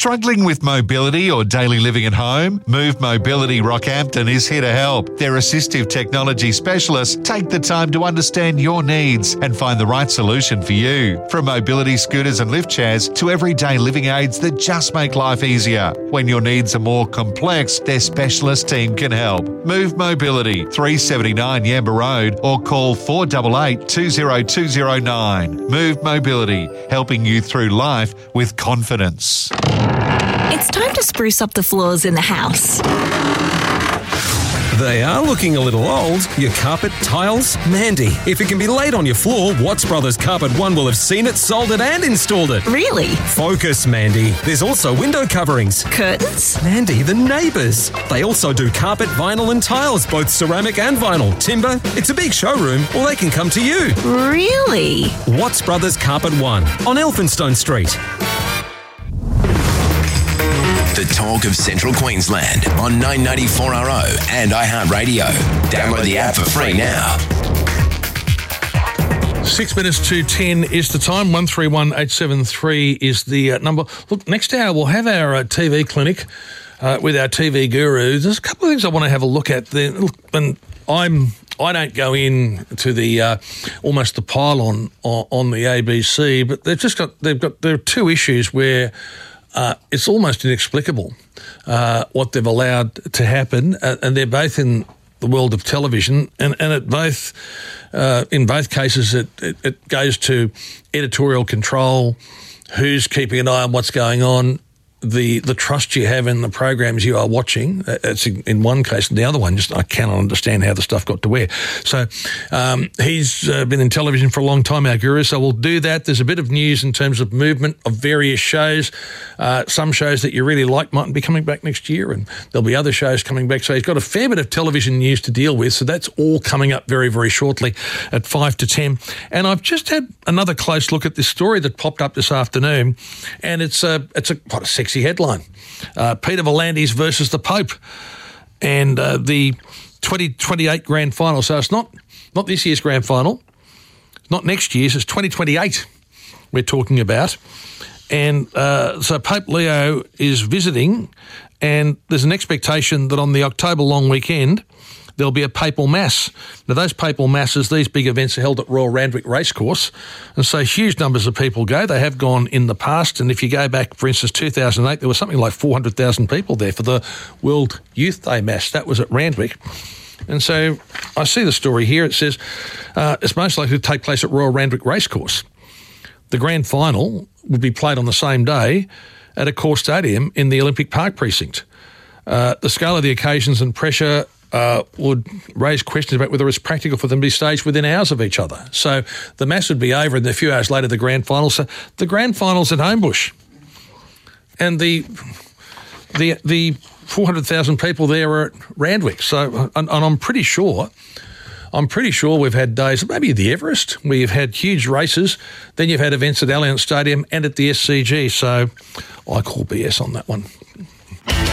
Struggling with mobility or daily living at home? Move Mobility Rockhampton is here to help. Their assistive technology specialists take the time to understand your needs and find the right solution for you. From mobility scooters and lift chairs to everyday living aids that just make life easier. When your needs are more complex, their specialist team can help. Move Mobility, 379 Yamba Road, or call 488 20209. Move Mobility, helping you through life with confidence. It's time to spruce up the floors in the house. They are looking a little old. Your carpet, tiles? Mandy, if it can be laid on your floor, Watts Brothers Carpet One will have seen it, sold it and installed it. Really? Focus, Mandy. There's also window coverings. Curtains? Mandy, the neighbours. They also do carpet, vinyl and tiles, both ceramic and vinyl. Timber. It's a big showroom, or they can come to you. Really? Watts Brothers Carpet One on Elphinstone Street. The talk of Central Queensland on 994RO and iHeartRadio. Download the app for free now. 6 minutes to 10 is the time. 131873 is the number. Look, next hour we'll have our TV clinic with our TV guru. There's a couple of things I want to have a look at there. And I don't go in to the almost the pylon on the ABC, but there are two issues where it's almost inexplicable what they've allowed to happen, and they're both in the world of television, and at both in both cases it goes to editorial control, who's keeping an eye on what's going on, the trust you have in the programs you are watching. That's in one case, and the other one, I cannot understand how the stuff got to where. So he's been in television for a long time, our guru, so we'll do that. There's a bit of news in terms of movement of various shows. Some shows that you really like mightn't be coming back next year, and there'll be other shows coming back. So he's got a fair bit of television news to deal with, so that's all coming up very, very shortly at 5 to 10. And I've just had another close look at this story that popped up this afternoon, and it's quite a sexy headline. Peter V'landys versus the Pope, and the 2028 grand final. So it's not this year's grand final, not next year's, it's 2028 we're talking about. And so Pope Leo is visiting, and there's an expectation that on the October long weekend there'll be a papal mass. Now, those papal masses, these big events are held at Royal Randwick Racecourse, and so huge numbers of people go. They have gone in the past, and if you go back, for instance, 2008, there was something like 400,000 people there for the World Youth Day Mass. That was at Randwick. And so I see the story here. It says it's most likely to take place at Royal Randwick Racecourse. The grand final would be played on the same day at a core stadium in the Olympic Park precinct. The scale of the occasions and pressure would raise questions about whether it's practical for them to be staged within hours of each other. So the mass would be over, and a few hours later the grand final. So the grand final's at Homebush, and the 400,000 people there are at Randwick. So, and I'm pretty sure we've had days, maybe the Everest, where you've had huge races, then you've had events at Allianz Stadium and at the SCG. So I call BS on that one.